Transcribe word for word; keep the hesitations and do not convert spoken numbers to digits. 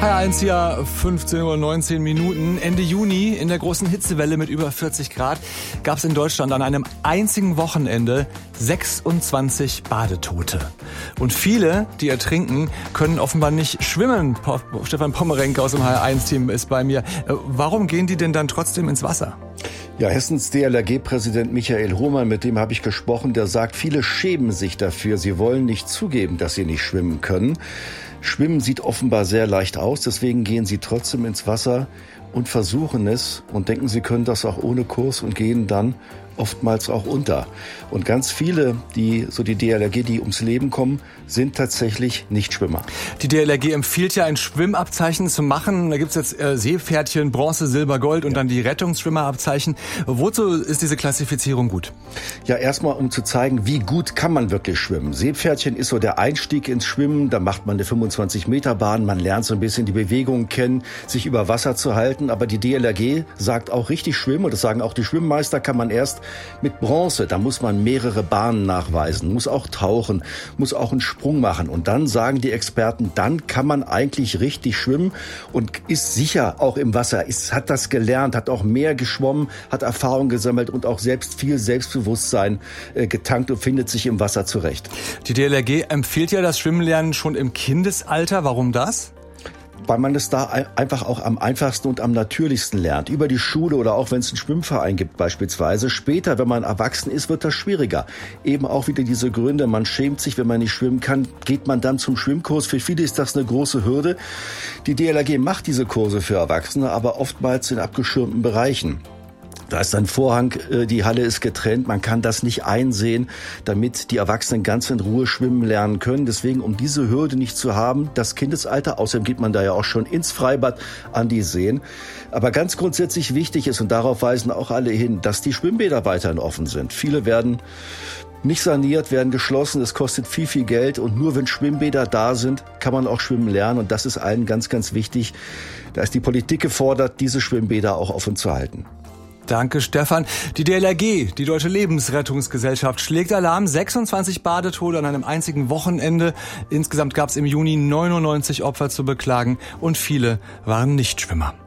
H eins hier, fünfzehn Uhr neunzehn Minuten. Ende Juni in der großen Hitzewelle mit über vierzig Grad gab es in Deutschland an einem einzigen Wochenende sechsundzwanzig Badetote. Und viele, die ertrinken, können offenbar nicht schwimmen. Stefan Pommerenke aus dem H eins Team ist bei mir. Warum gehen die denn dann trotzdem ins Wasser? Ja, Hessens D L R G-Präsident Michael Hohmann, mit dem habe ich gesprochen, der sagt, viele schämen sich dafür. Sie wollen nicht zugeben, dass sie nicht schwimmen können. Schwimmen sieht offenbar sehr leicht aus, deswegen gehen sie trotzdem ins Wasser und versuchen es und denken, sie können das auch ohne Kurs und gehen dann oftmals auch unter. Und ganz viele, die so die D L R G, die ums Leben kommen, sind tatsächlich Nichtschwimmer. Die D L R G empfiehlt ja, ein Schwimmabzeichen zu machen. Da gibt's jetzt äh, Seepferdchen, Bronze, Silber, Gold und ja. dann die Rettungsschwimmerabzeichen. Wozu ist diese Klassifizierung gut? Ja, erstmal, um zu zeigen, wie gut kann man wirklich schwimmen. Seepferdchen ist so der Einstieg ins Schwimmen. Da macht man eine fünfundzwanzig Meter Bahn. Man lernt so ein bisschen die Bewegungen kennen, sich über Wasser zu halten. Aber die D L R G sagt auch, richtig schwimmen, und das sagen auch die Schwimmmeister, kann man erst mit Bronze. Da muss man mehrere Bahnen nachweisen, muss auch tauchen, muss auch einen Sprung machen. Und dann sagen die Experten, dann kann man eigentlich richtig schwimmen und ist sicher auch im Wasser, ist, hat das gelernt, hat auch mehr geschwommen, hat Erfahrung gesammelt und auch selbst viel Selbstbewusstsein äh, getankt und findet sich im Wasser zurecht. Die D L R G empfiehlt ja das Schwimmenlernen schon im Kindesalter. Warum das? Weil man es da einfach auch am einfachsten und am natürlichsten lernt. Über die Schule oder auch wenn es einen Schwimmverein gibt beispielsweise. Später, wenn man erwachsen ist, wird das schwieriger. Eben auch wieder diese Gründe, man schämt sich, wenn man nicht schwimmen kann, geht man dann zum Schwimmkurs. Für viele ist das eine große Hürde. Die D L R G macht diese Kurse für Erwachsene, aber oftmals in abgeschirmten Bereichen. Da ist ein Vorhang, die Halle ist getrennt, man kann das nicht einsehen, damit die Erwachsenen ganz in Ruhe schwimmen lernen können. Deswegen, um diese Hürde nicht zu haben, das Kindesalter, außerdem geht man da ja auch schon ins Freibad an die Seen. Aber ganz grundsätzlich wichtig ist, und darauf weisen auch alle hin, dass die Schwimmbäder weiterhin offen sind. Viele werden nicht saniert, werden geschlossen, es kostet viel, viel Geld, und nur wenn Schwimmbäder da sind, kann man auch schwimmen lernen, und das ist allen ganz, ganz wichtig. Da ist die Politik gefordert, diese Schwimmbäder auch offen zu halten. Danke, Stefan. Die D L R G, die Deutsche Lebensrettungsgesellschaft, schlägt Alarm. sechsundzwanzig Badetote an einem einzigen Wochenende. Insgesamt gab es im Juni neunundneunzig Opfer zu beklagen und viele waren Nichtschwimmer.